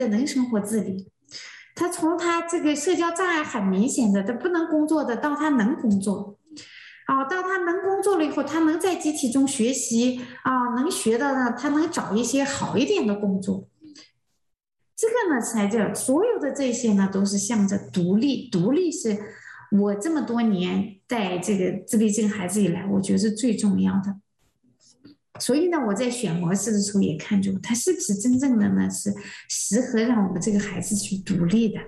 能生活自理。他从他这个社交障碍很明显的，他不能工作的，到他能工作。到他能工作了以后，他能在集体中学习能学的呢，他能找一些好一点的工作。这个呢，才叫所有的这些呢，都是向着独立。独立是我这么多年带这个自闭症孩子以来，我觉得是最重要的。所以呢，我在选模式的时候也看重他是不是真正的呢，是适合让我们这个孩子去独立的。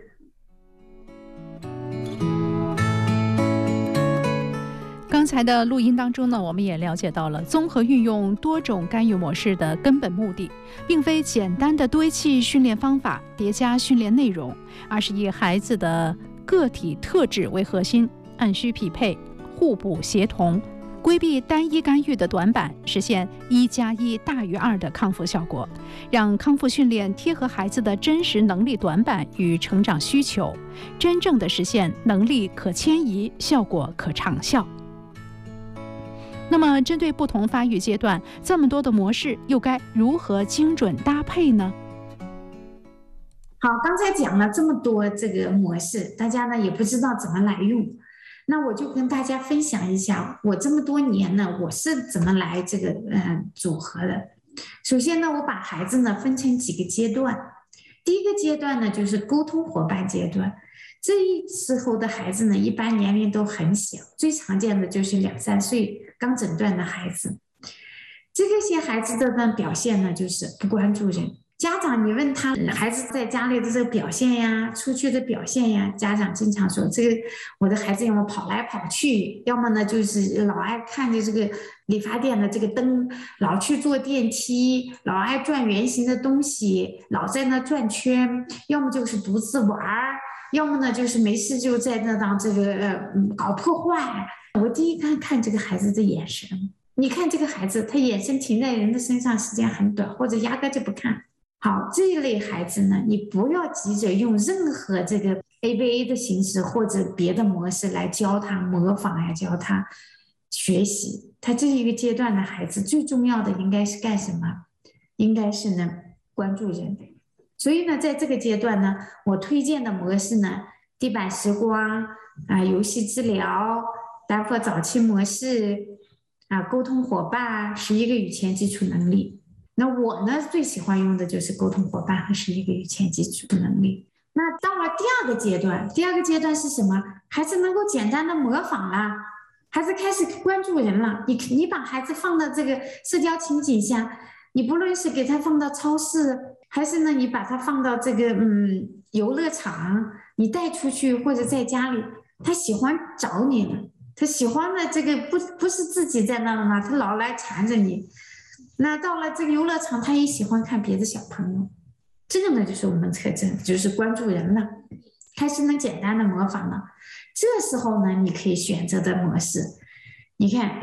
刚才的录音当中呢，我们也了解到了综合运用多种干预模式的根本目的，并非简单的堆砌训练方法、叠加训练内容，而是以孩子的个体特质为核心，按需匹配、互补协同，规避单一干预的短板，实现1+1大于2的康复效果，让康复训练贴合孩子的真实能力短板与成长需求，真正的实现能力可迁移，效果可长效。那么针对不同发育阶段，这么多的模式又该如何精准搭配呢？ 好，刚才讲了这么多这个模式，大家呢也不知道怎么来用，那我就跟大家分享一下我这么多年呢，我是怎么来这个组合的。首先呢，我把孩子呢分成几个阶段。第一个阶段呢，就是沟通伙伴阶段。这时候的孩子呢，一般年龄都很小，最常见的就是2、3岁刚诊断的孩子。这些孩子的呢表现呢，就是不关注人。家长你问他孩子在家里的这个表现呀，出去的表现呀，家长经常说这个我的孩子要么跑来跑去，要么呢就是老爱看着这个理发店的这个灯，老去坐电梯，老爱转圆形的东西，老在那转圈，要么就是独自玩，要么呢就是没事就在那当这个搞破坏。我第一看这个孩子的眼神，你看这个孩子他眼神停在人的身上时间很短，或者压根就不看。好，这一类孩子呢，你不要急着用任何这个 ABA 的形式或者别的模式来教他模仿呀，教他学习。他这一个阶段的孩子最重要的应该是干什么？应该是呢关注人。所以呢，在这个阶段呢，我推荐的模式呢，地板时光游戏治疗、丹佛早期模式沟通伙伴、11个语前基础能力。那我呢最喜欢用的就是沟通伙伴和11个语前基础能力。那到了第二个阶段，第二个阶段是什么？孩子能够简单的模仿了，孩子开始关注人了。你把孩子放到这个社交情景下，你不论是给他放到超市，还是呢你把他放到这个游乐场，你带出去或者在家里，他喜欢找你了，他喜欢的这个不是自己在那了吗？他老来缠着你。那到了这个游乐场，他也喜欢看别的小朋友。这个呢就是我们特征，就是关注人了，开始能简单的模仿了。这时候呢，你可以选择的模式，你看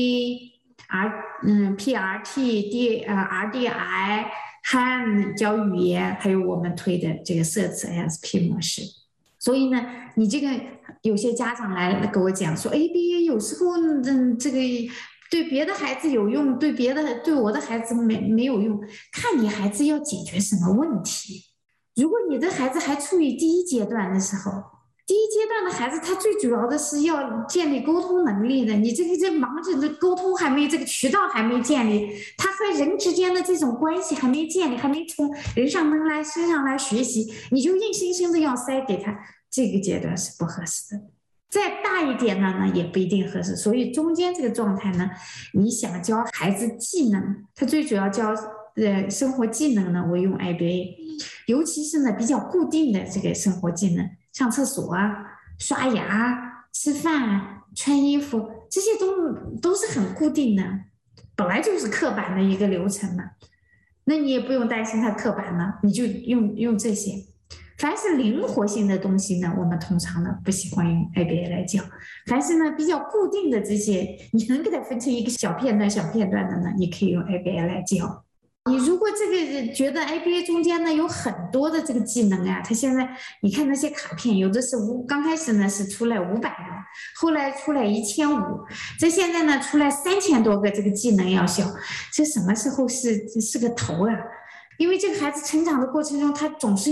ABA、PRT、RDI、HAM 教语言，还有我们推的这个社词 ASP 模式。所以呢，你这个有些家长来跟我讲说 ABA 有时候这个对别的孩子有用，对我的孩子没有用，看你孩子要解决什么问题。如果你的孩子还处于第一阶段的时候，第一阶段的孩子他最主要的是要建立沟通能力的，你这忙着的沟通还没，这个渠道还没建立，他和人之间的这种关系还没建立，还没从人上门来身上来学习，你就硬生生的要塞给他，这个阶段是不合适的。再大一点呢也不一定合适，所以中间这个状态呢，你想教孩子技能，他最主要教生活技能呢，我用 ABA， 尤其是呢比较固定的这个生活技能，上厕所刷牙、吃饭、穿衣服，这些都是很固定的，本来就是刻板的一个流程嘛，那你也不用担心它刻板了，你就用这些。凡是灵活性的东西呢，我们通常呢不喜欢用 ABA 来教。凡是呢比较固定的这些，你能给它分成一个小片段的呢，你可以用 ABA 来教。你如果这个觉得 ABA 中间呢有很多的这个技能啊，它现在你看那些卡片，有的是刚开始呢是出来500个，后来出来1500，这现在呢出来3000多个这个技能要教，这什么时候是个头啊？ 因为这个孩子成长的过程中，他总是